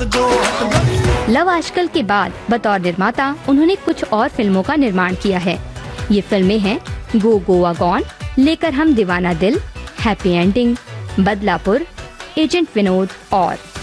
Love आजकल के बाद बतौर निर्माता उन्होंने कुछ और फिल्मों का निर्माण किया है। ये फिल्में हैं गो गोवा गॉन, लेकर हम दीवाना दिल, happy ending, Badlapur, agent Vinod और